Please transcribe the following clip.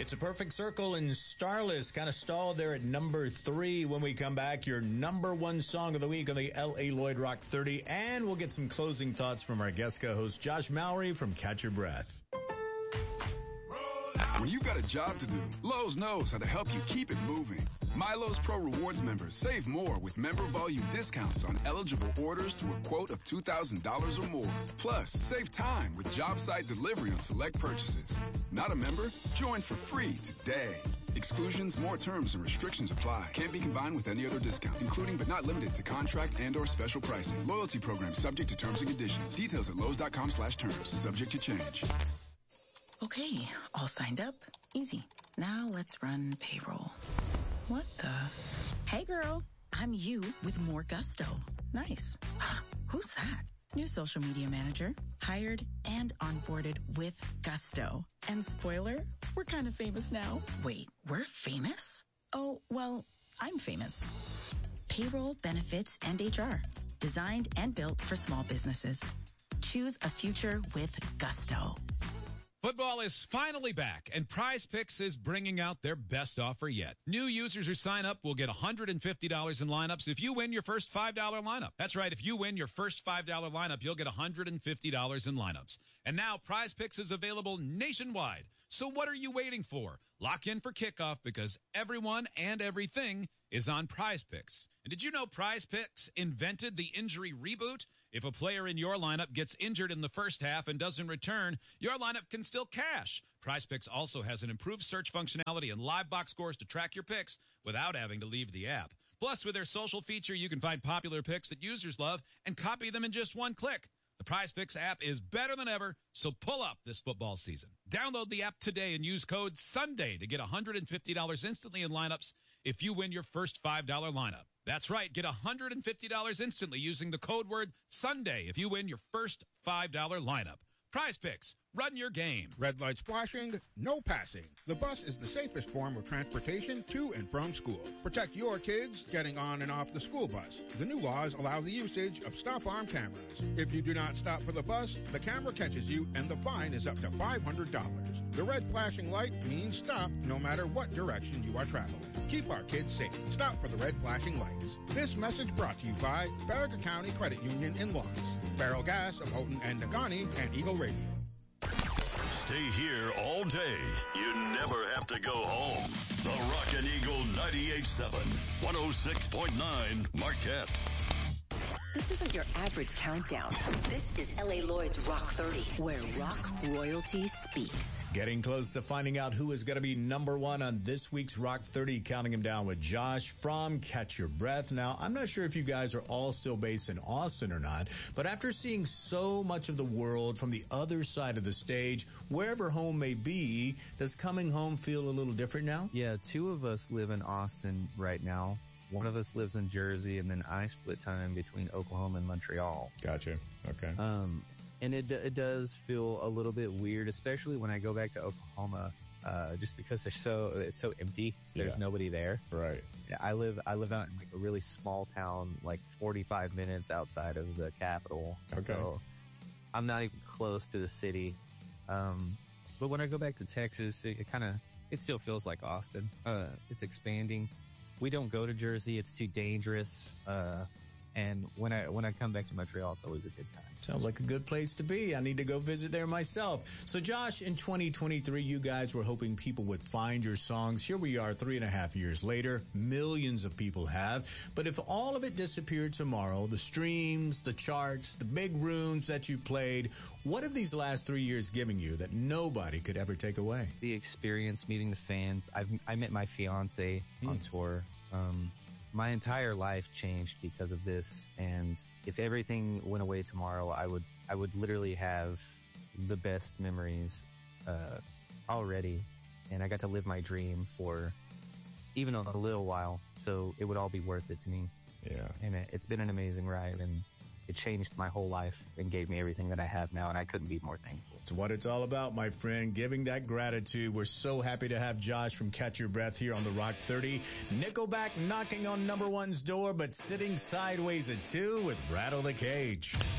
It's a perfect circle, and Starless kind of stalled there at number 3. When we come back, your number 1 song of the week on the L.A. Lloyd Rock 30, and we'll get some closing thoughts from our guest co-host Josh Mowry from Catch Your Breath. When you've got a job to do, Lowe's knows how to help you keep it moving. MyLowe's Pro Rewards members save more with member volume discounts on eligible orders through a quote of $2,000 or more. Plus, save time with job site delivery on select purchases. Not a member? Join for free today. Exclusions, more terms, and restrictions apply. Can't be combined with any other discount, including but not limited to contract and/or special pricing. Loyalty program subject to terms and conditions. Details at Lowe's.com/terms. Subject to change. Okay, all signed up. Easy. Now let's run payroll. What the? Hey girl, I'm you with more gusto. Nice. Who's that? New social media manager. Hired and onboarded with gusto. And spoiler, we're kind of famous now. Wait, we're famous? Oh, well, I'm famous. Payroll, benefits, and HR. Designed and built for small businesses. Choose a future with gusto. Football is finally back, and Prize Picks is bringing out their best offer yet. New users who sign up will get $150 in lineups if you win your first $5 lineup. That's right, if you win your first $5 lineup, you'll get $150 in lineups. And now Prize Picks is available nationwide. So what are you waiting for? Lock in for kickoff because everyone and everything is on Prize Picks. And did you know Prize Picks invented the injury reboot? If a player in your lineup gets injured in the first half and doesn't return, your lineup can still cash. Prize Picks also has an improved search functionality and live box scores to track your picks without having to leave the app. Plus, with their social feature, you can find popular picks that users love and copy them in just one click. The Prize Picks app is better than ever, so pull up this football season. Download the app today and use code SUNDAY to get $150 instantly in lineups if you win your first $5 lineup. That's right, get $150 instantly using the code word SUNDAY if you win your first $5 lineup. Prize Picks. Run your game. Red lights flashing, no passing. The bus is the safest form of transportation to and from school. Protect your kids getting on and off the school bus. The new laws allow the usage of stop-arm cameras. If you do not stop for the bus, the camera catches you and the fine is up to $500. The red flashing light means stop no matter what direction you are traveling. Keep our kids safe. Stop for the red flashing lights. This message brought to you by Farragut County Credit Union in Lawrence, Barrel Gas of Houghton and Negaunee, and Eagle Radio. Stay here all day. You never have to go home. The Rockin' Eagle 98.7, 106.9 Marquette. This isn't your average countdown. This is L.A. Lloyd's Rock 30, where rock royalty speaks. Getting close to finding out who is going to be number 1 on this week's Rock 30, counting him down with Josh from Catch Your Breath. Now, I'm not sure if you guys are all still based in Austin or not, but after seeing so much of the world from the other side of the stage, wherever home may be, does coming home feel a little different now? Yeah, 2 of us live in Austin right now. One of us lives in Jersey, and then I split time between Oklahoma and Montreal. Gotcha. Okay. And it does feel a little bit weird, especially when I go back to Oklahoma, just because it's so empty. There's nobody there. Right. I live out in like a really small town, like 45 minutes outside of the capital. Okay. So I'm not even close to the city. But when I go back to Texas, it still feels like Austin. It's expanding. We don't go to Jersey. It's too dangerous. And when I come back to Montreal, it's always a good time. Sounds like a good place to be. I need to go visit there myself. So, Josh, in 2023, you guys were hoping people would find your songs. Here we are 3.5 years later. Millions of people have. But if all of it disappeared tomorrow, the streams, the charts, the big rooms that you played, what have these last 3 years given you that nobody could ever take away? The experience, meeting the fans. I met my fiance on tour. My entire life changed because of this, and if everything went away tomorrow, I would literally have the best memories already, and I got to live my dream for even a little while, so it would all be worth it to me. Yeah. And it's been an amazing ride, and it changed my whole life and gave me everything that I have now, and I couldn't be more thankful. It's what it's all about, my friend, giving that gratitude. We're so happy to have Josh from Catch Your Breath here on the Rock 30. Nickelback knocking on number 1's door, but sitting sideways at 2 with Rattle the Cage.